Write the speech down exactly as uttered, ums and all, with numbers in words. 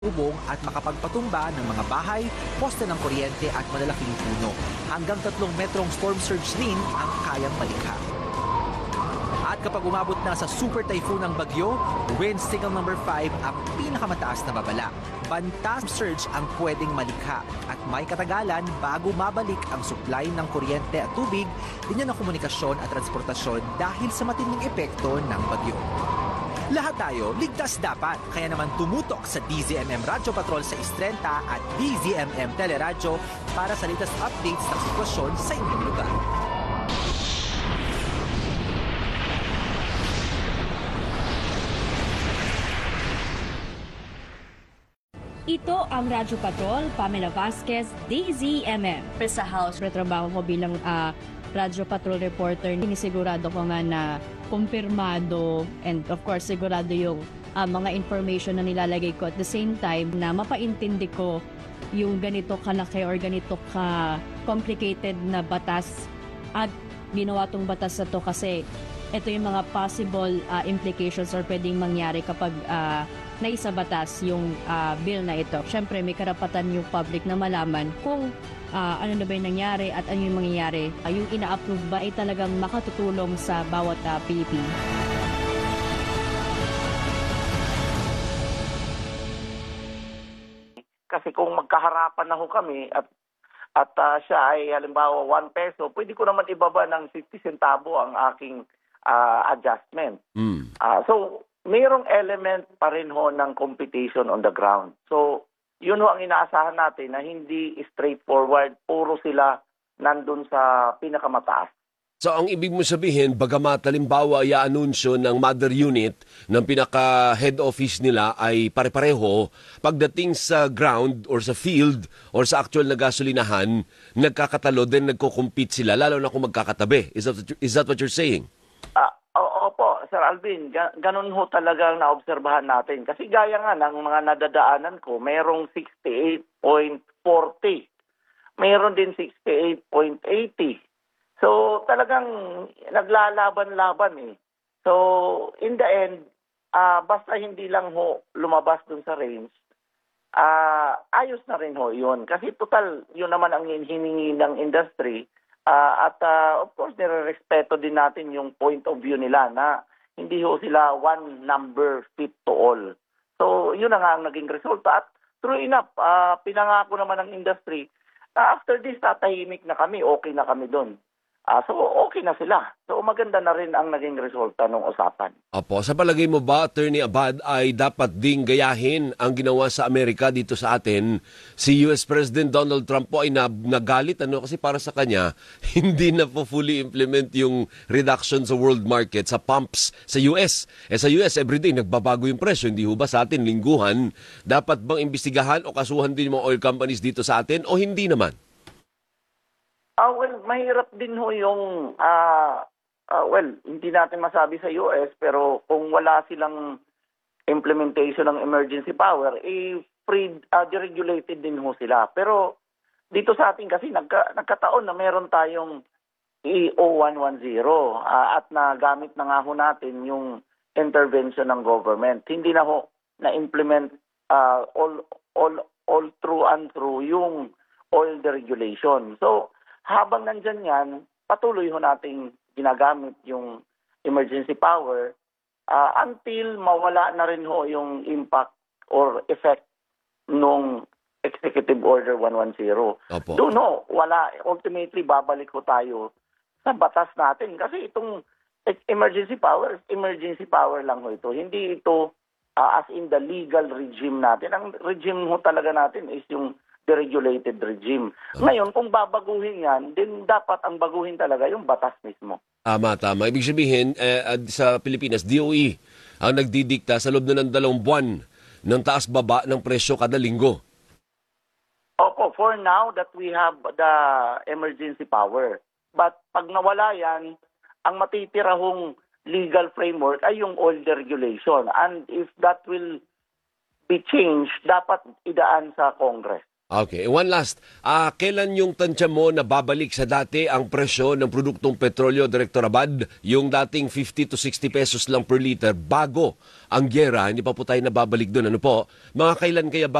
Ubong at makapagpatumba ng mga bahay, poste ng kuryente at malalaking puno. Hanggang tatlong metrong storm surge din ang kayang malikha. At kapag umabot na sa super typhoon ng bagyo, wind signal number five ang pinakamataas na babala. Banta surge ang pwedeng malikha at may katagalan bago mabalik ang supply ng kuryente at tubig, linya ng komunikasyon at transportasyon dahil sa matinding epekto ng bagyo. Lahat tayo, ligtas dapat. Kaya naman tumutok sa D Z M M Radyo Patrol sa Istrenta at D Z M M Teleradyo para sa latest updates ng sitwasyon sa inyong lugar. Ito ang Radyo Patrol, Pamela Vasquez, D Z M M. Sa House, Retrabaho ko bilang uh, Radyo Patrol reporter, sinisigurado ko nga na kumpirmado and of course sigurado yung uh, mga information na nilalagay ko at the same time na mapaintindi ko yung ganito kalaki or ganito ka complicated na batas at ginawa tong batas na to kasi ito yung mga possible uh, implications or pwedeng mangyari kapag uh, naisa batas yung uh, bill na ito. Siyempre may karapatan yung public na malaman kung uh, ano na ba yung nangyari at ano yung mangyayari. Uh, yung ina-approve ba ay talagang makatutulong sa bawat uh, Pilipino. Kasi kung magkaharapan na ho kami at at uh, siya ay halimbawa one peso, pwede ko naman ibaba ng fifty centavo ang aking uh, adjustment. Mm. Uh, so, mayroong element pa rin ho ng competition on the ground. So, yun ho ang inaasahan natin na hindi straightforward, puro sila nandun sa pinakamataas. So, ang ibig mo sabihin, bagamat halimbawa i-anunsyo ng mother unit ng pinaka-head office nila ay pare-pareho, pagdating sa ground or sa field or sa actual na gasolinahan, nagkakatalo din, nagko-compete sila, lalo na kung magkakatabi. Is that, is that what you're saying? Ah, opo, Sir Alvin, ganun ho talagang naobserbahan natin. Kasi gaya nga ng mga nadadaanan ko, mayroong sixty-eight point four zero, mayroon din sixty-eight point eight zero. So talagang naglalaban-laban eh. So in the end, uh, basta hindi lang ho lumabas dun sa range, uh, ayos na rin ho yun. Kasi total, yun naman ang hiningi ng industry. Uh, at uh, of course, nire-respeto din natin yung point of view nila na hindi ho sila one number fit to all. So, yun na nga ang naging resulta. At true enough, uh, pinangako naman ng industry na after this, tatahimik na kami, okay na kami doon. Uh, so, okay na sila. So, maganda na rin ang naging resulta ng usapan. Opo, sa palagay mo ba, Attorney Abad, ay dapat ding gayahin ang ginawa sa Amerika dito sa atin? Si U S President Donald Trump po ay nagalit, ano, kasi para sa kanya, hindi na po fully implement yung reduction sa world market, sa pumps sa U S. Eh sa U S, everyday nagbabago yung presyo, hindi ho ba sa atin, lingguhan? Dapat bang imbestigahan o kasuhan din yung mga oil companies dito sa atin o hindi naman? Ah, well, mahirap din ho yung, uh, uh, well, hindi natin masabi sa U S, pero kung wala silang implementation ng emergency power, eh, free, uh, deregulated din ho sila. Pero dito sa atin kasi nagka, nagkataon na meron tayong E O one ten uh, at nagamit na nga ho natin yung intervention ng government. Hindi na ho na-implement uh, all, all, all through and through yung oil deregulation. So, habang nandyan yan, patuloy ho nating ginagamit yung emergency power uh, until mawala na rin ho yung impact or effect nung Executive Order one ten. Opo. Doon ho, wala. Ultimately, babalik ho tayo sa batas natin. Kasi itong emergency power, emergency power lang ho ito. Hindi ito uh, as in the legal regime natin. Ang regime ho talaga natin is yung deregulated regime. Ngayon, kung babaguhin yan, din dapat ang baguhin talaga yung batas mismo. Tama, tama. Ibig sabihin, eh, sa Pilipinas, D O E ang nagdidikta sa loob na ng dalawang buwan ng taas-baba ng presyo kada linggo. Opo, for now that we have the emergency power. But pag nawala yan, ang matitira hong legal framework ay yung oil deregulation. And if that will be changed, dapat idaan sa Congress. Okay, one last. Ah, kailan yung tansya mo na babalik sa dati ang presyo ng produktong petrolyo, Director Abad? Yung dating fifty to sixty pesos lang per liter bago ang gyera, hindi pa po tayo nababalik doon. Ano po? Mga kailan kaya